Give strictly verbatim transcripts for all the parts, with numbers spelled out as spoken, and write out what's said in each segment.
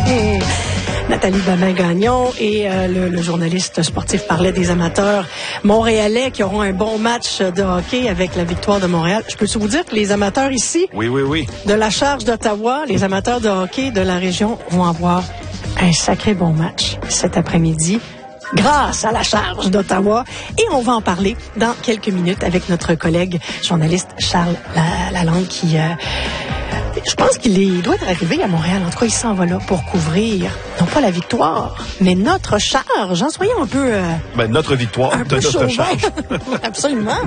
Nathalie Babin-Gagnon et euh, le, le journaliste sportif parlait des amateurs montréalais qui auront un bon match de hockey avec la victoire de Montréal. Je peux vous dire que les amateurs ici, oui, oui, oui, de la Charge d'Ottawa, les amateurs de hockey de la région vont avoir un sacré bon match cet après-midi grâce à la Charge d'Ottawa. Et on va en parler dans quelques minutes avec notre collègue journaliste Charles Lalande qui... Euh, Je pense qu'il est, il doit être arrivé à Montréal. En tout cas, il s'en va là pour couvrir, non pas la victoire, mais notre charge. En soyons un peu... Euh, ben, notre victoire de notre chauvin. Charge. Absolument.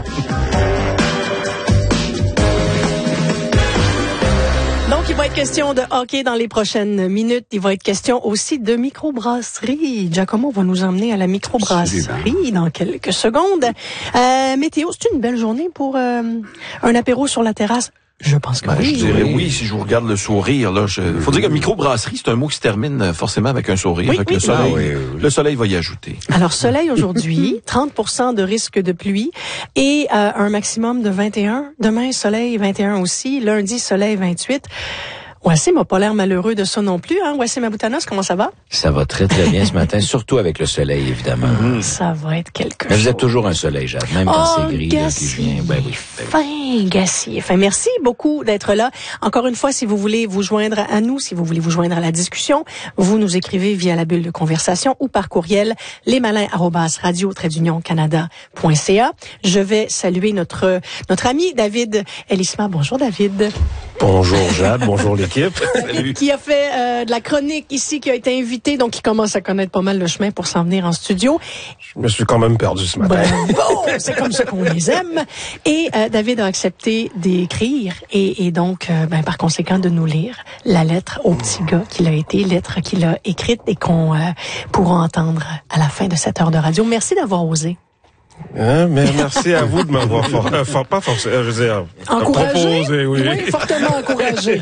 Donc, il va être question de hockey dans les prochaines minutes. Il va être question aussi de microbrasserie. Giacomo va nous emmener à la microbrasserie dans quelques secondes. Euh, météo, c'est une belle journée pour euh, un apéro sur la terrasse. Je pense que ben, oui. Je dirais oui, si je vous regarde le sourire. Là, je... faut dire que microbrasserie, c'est un mot qui se termine forcément avec un sourire. Oui, avec oui. Le soleil, ah, oui, oui. le soleil va y ajouter. Alors, soleil aujourd'hui, trente pour cent de risque de pluie et euh, un maximum de vingt et un. Demain, soleil vingt et un aussi. Lundi, soleil vingt-huit. Wassim n'a pas l'air malheureux de ça non plus, hein? Wassim Aboutanos, comment ça va? Ça va très, très bien ce matin, surtout avec le soleil, évidemment. Mm-hmm. Ça va être quelque Mais chose. vous êtes toujours un soleil, Jade, même quand oh, c'est gris, là, qui vient. Ben oui, ben oui. Fin, Gassier. Fin, merci beaucoup d'être là. Encore une fois, si vous voulez vous joindre à nous, si vous voulez vous joindre à la discussion, vous nous écrivez via la bulle de conversation ou par courriel lesmalins arobase radio trait d'union canada point c a. Je vais saluer notre notre ami David Elisma. Bonjour David. Bonjour Jade, bonjour l'équipe. Qui a fait euh, de la chronique ici, qui a été invité, donc qui commence à connaître pas mal le chemin pour s'en venir en studio. Je me suis quand même perdu ce matin. Ben, bon, c'est comme ça qu'on les aime. Et euh, David a accepté d'écrire et, et donc, euh, ben, par conséquent, de nous lire la lettre au petit gars qu'il a été, lettre qu'il a écrite et qu'on euh, pourra entendre à la fin de cette heure de radio. Merci d'avoir osé. Hein, mais merci à vous de m'avoir for, euh, for, pas forcé, je veux dire, encouragé. Proposé, oui. Oui, fortement encouragé.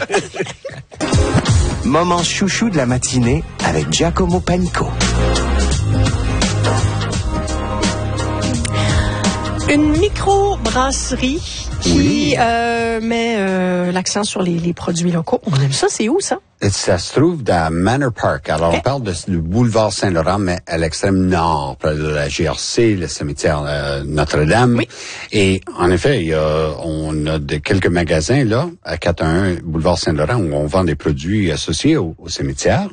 Moment chouchou de la matinée avec Giacomo Panico. Une microbrasserie qui oui. euh, met euh, l'accent sur les, les produits locaux. On aime ça, c'est où ça? Ça se trouve dans Manor Park. Alors, okay. on parle de, du boulevard Saint-Laurent, mais à l'extrême nord, près de la G R C, le cimetière euh, Notre-Dame. Oui. Et en effet, il y a, on a de, quelques magasins là, à quatre cent un boulevard Saint-Laurent, où on vend des produits associés au, au cimetière.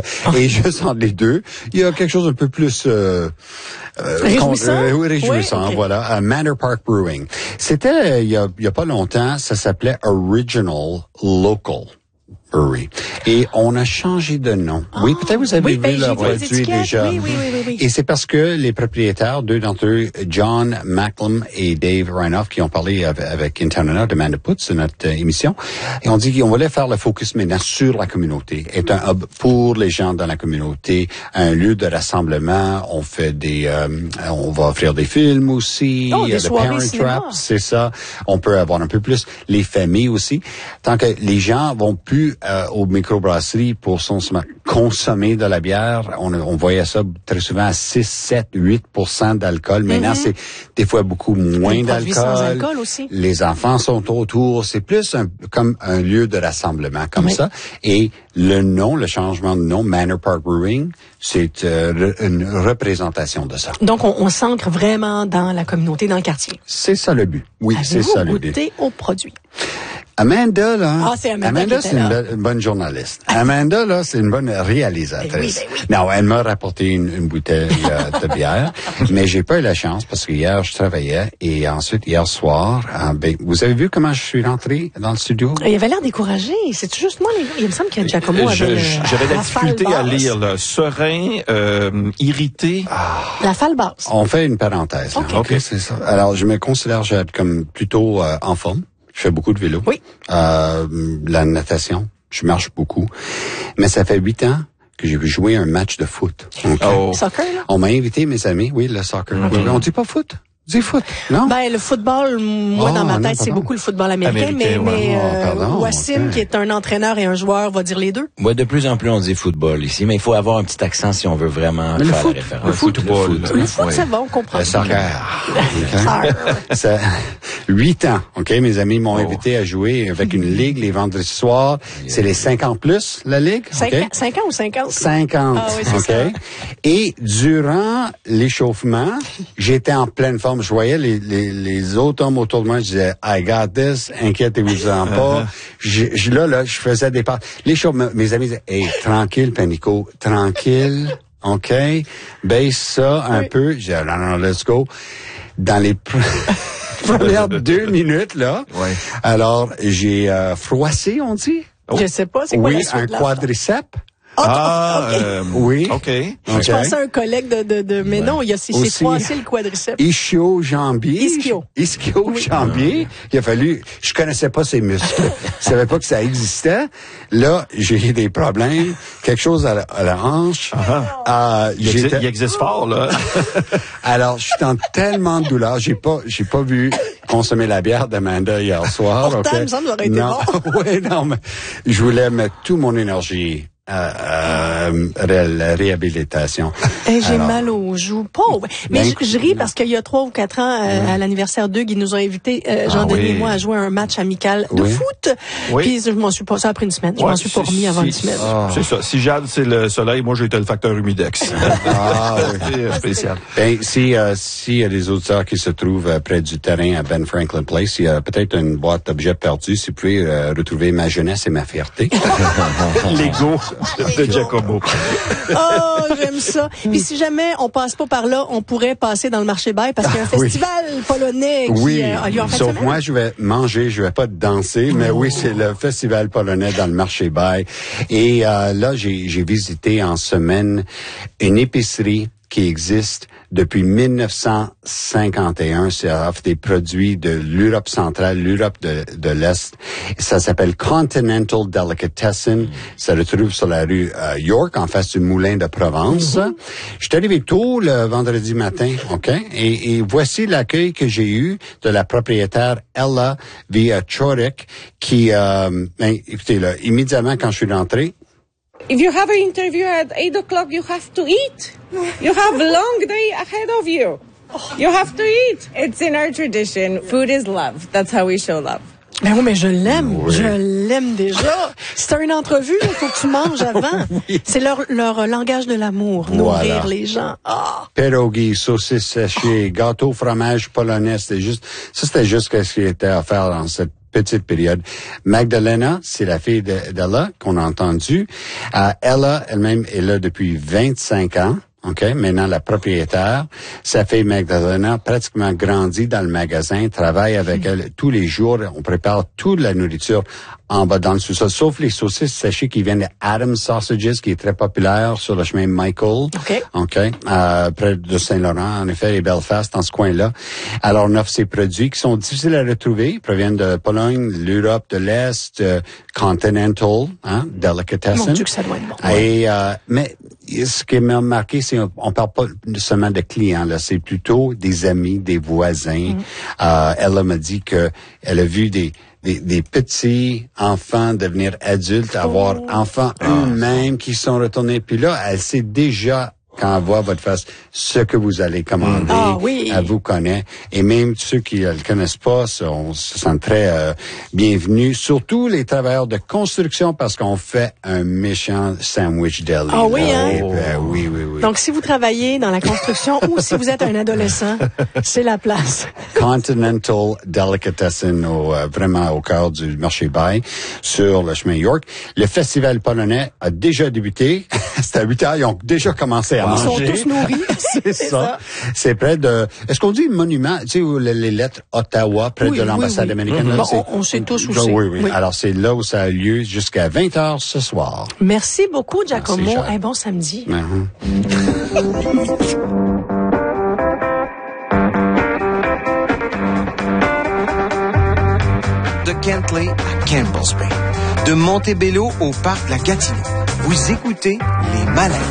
Et juste entre les deux, il y a quelque chose un peu plus... Euh, euh, réjouissant? Euh, oui, réjouissant, oui, okay. Voilà. À Manor Park Brewing. C'était, il y a, il y a pas longtemps, ça s'appelait Original Local Brewery. Et on a changé de nom. Oh, oui, peut-être vous avez oui, vu ben, leur produit déjà. Oui, oui, oui, oui, oui. Et c'est parce que les propriétaires, deux d'entre eux, John Macklem et Dave Reinoff, qui ont parlé avec, avec Internet de Amanda Putz, notre euh, émission, et on dit qu'on voulait faire le focus maintenant sur la communauté, être un hub pour les gens dans la communauté, un lieu de rassemblement. On fait des, euh, on va offrir des films aussi, oh, des le Parent Trap, c'est ça. On peut avoir un peu plus les familles aussi, tant que les gens vont plus Euh, aux microbrasseries pour son consommer de la bière. On, on voyait ça très souvent à six, sept, huit pour cent d'alcool. Maintenant, mm-hmm. c'est des fois beaucoup moins d'alcool. Sans alcool aussi. Les enfants sont autour. C'est plus un, comme un lieu de rassemblement comme oui. ça. Et le nom, le changement de nom, Manor Park Brewing, c'est euh, une représentation de ça. Donc, on, on s'ancre vraiment dans la communauté, dans le quartier. C'est ça le but. Oui, Avez-vous c'est ça le but. goûté aux produits? Amanda, là, ah, c'est Amanda, Amanda c'est une, une bonne journaliste. Amanda, là, c'est une bonne réalisatrice. Ben oui, ben oui. Non, elle m'a rapporté une, une bouteille euh, de bière, mais j'ai pas eu la chance parce que hier, je travaillais et ensuite, hier soir, euh, ben, vous avez vu comment je suis rentré dans le studio? Il avait l'air découragé. C'est juste moi, les gars. Il me semble que Giacomo avait je, le, J'avais la, la difficulté à lire, là. Serein, euh, irrité. Ah. La falle basse. On fait une parenthèse. OK. OK, c'est ça. Alors, je me considère comme plutôt euh, en forme. Je fais beaucoup de vélo. Oui. Euh, la natation. Je marche beaucoup. Mais ça fait huit ans que j'ai joué un match de foot. Okay. Oh. Soccer, là? On m'a invité, mes amis. Oui, le soccer. Okay. On dit pas foot. Du foot, non? Ben, le football, moi, Oh, dans ma non, tête, c'est pardon. beaucoup le football américain, Américain, mais, ouais. mais Oh, euh, pardon, Wassim, ok. qui est un entraîneur et un joueur, va dire les deux. Ouais, de plus en plus, on dit football ici, mais il faut avoir un petit accent si on veut vraiment Mais le faire foot, la référence. le football. foot. Le foot, Ouais. ça va, on comprend. Le soccer. OK? Soccer. Ça, huit ans, OK? Mes amis m'ont Oh. invité à jouer avec une ligue les vendredis soirs. C'est les cinquante plus, la ligue? Cinq, OK? ans, cinq ans ou cinquante? cinquante, Ah oui, c'est OK? ça. Et durant l'échauffement, j'étais en pleine forme. Je voyais les, les, les autres hommes autour de moi, je disais, I got this, inquiétez-vous-en pas. Je, je- là, là, je faisais des passes. L'échauffement, mes amis disaient, hey, tranquille, Panico, tranquille, OK? Baisse ça un Oui. peu. Je disais, non, non, let's go. Dans les pr- premières deux minutes, là, Ouais. alors, j'ai euh, froissé, on dit? Je sais pas, c'est quoi Oui, la suite un de la- quadriceps. Ah, ok. euh, Oui. OK. OK. Je pensais à un collègue de, de, de mais non, il y a, c'est c'est Aussi. froissé le quadriceps. Ischio-jambier. Ischio. Ischio-jambier. Il a fallu, je connaissais pas ces muscles. Je savais pas que ça existait. Là, j'ai des problèmes. Quelque chose à la, à la hanche. Euh, Il, exi- j'étais- il existe fort, là. alors, je suis en tellement de douleur. J'ai pas, j'ai pas vu consommer la bière d'Amanda hier soir. Pourtant, ok? il me semble que ça aurait été non. Oui, non, mais je voulais mettre toute mon énergie à, à, ré- la réhabilitation. Eh, j'ai Alors, mal aux joues. Pauvre. Mais Ben, je, je ris parce qu'il y a trois ou quatre ans, euh, à l'anniversaire d'Hugues, ils nous ont invités, euh, Jean-Denis oui. et moi, à jouer un match amical de Oui. foot. Oui. Puis je m'en suis pas, ça a pris une semaine. Je m'en Ouais, suis pas c'est- remis avant une c'est- semaine. C'est ça. Si Jade, c'est le soleil, moi, j'ai été le facteur humidex. Ah, oui. C'est euh, spécial. Ben, si euh, s'il y a des auditeurs qui se trouvent euh, près du terrain à Ben Franklin Place, il y a peut-être une boîte d'objets perdus. Si vous pouvez euh, retrouver ma jeunesse et ma fierté. L'ego de Giacomo. Oh, j'aime ça. Puis si jamais on passe pas par là, on pourrait passer dans le marché bail parce qu'il y a un Oui. festival polonais qui Oui, euh, a lieu en fin de sauf semaine. moi, je vais manger, je vais pas danser, mais oui, c'est le festival polonais dans le marché bail. Et euh, là, j'ai j'ai visité en semaine une épicerie qui existe depuis mille neuf cent cinquante et un. Ça offre des produits de l'Europe centrale, l'Europe de, de l'Est. Ça s'appelle Continental Delicatessen. Ça se retrouve sur la rue euh, York, en face du Moulin de Provence. Je suis arrivé tôt le vendredi matin, OK? Et, et voici l'accueil que j'ai eu de la propriétaire Ella Viachorek, qui, euh, ben, écoutez, là, immédiatement quand je suis rentré, If you have an interview at eight o'clock, you have to eat. You have a long day ahead of you. You have to eat. It's in our tradition. Food is love. That's how we show love. Ben oui, mais je l'aime. Oui. Je l'aime déjà. C'est une entrevue, il faut que tu manges avant. Oui. C'est leur, leur langage de l'amour, nourrir Voilà. les gens. Ah! pierogi, saucisses séchées, gâteau fromage polonais, c'était juste, ça c'était juste ce qui était offert dans cette petite période. Magdalena, c'est la fille de- d'Ella qu'on a entendue. Euh, Ella elle-même est là depuis vingt-cinq ans. OK, maintenant la propriétaire, sa fille Magdalena, pratiquement grandit dans le magasin, travaille avec elle tous les jours. On prépare toute la nourriture en bas dans le sous-sol, sauf les saucisses séchées qui viennent de Adams Sausages, qui est très populaire sur le chemin Michael. OK. OK. Euh, près de Saint-Laurent, en effet, et Belfast, dans ce coin-là. Alors, on offre ces produits qui sont difficiles à retrouver. Ils proviennent de Pologne, l'Europe de l'Est, euh, Continental, hein, Delicatessen. Mon Dieu que ça doit être bon. Et, euh, mais ce qui m'a marqué, c'est on parle pas seulement de clients, là, c'est plutôt des amis, des voisins. Mm. Euh, elle m'a dit que elle a vu des Des, des petits enfants devenir adultes, avoir Oh. enfants eux-mêmes qui sont retournés. Puis là, elle sait déjà, quand elle voit votre face, ce que vous allez commander. Ah oui. Elle vous connaît. Et même ceux qui ne le connaissent pas, on se sent très euh, bienvenus. Surtout les travailleurs de construction, parce qu'on fait un méchant sandwich deli. Ah oui, là. hein? Et, ben, oui, oui, oui. Donc, si vous travaillez dans la construction ou si vous êtes un adolescent, c'est la place. Continental Delicatessen, au, euh, vraiment au cœur du marché Bail, sur le chemin York. Le festival polonais a déjà débuté. C'était à huit heures, ils ont déjà commencé à Ils sont manger. tous nourris. C'est ça. C'est près de... Est-ce qu'on dit monument? Tu sais, où les, les lettres Ottawa, près Oui, de oui, l'ambassade oui. américaine. Mhm. là, Bon, c'est- on- on sait tous où Ben c'est. Oui, oui, Oui. Alors, c'est là où ça a lieu jusqu'à vingt heures ce soir. Merci beaucoup, Giacomo. Merci, Jacques. Un bon samedi. Mhm. De Kentley à Campbell's Bay. De Montebello au parc La Gatineau. Vous écoutez Les Malades.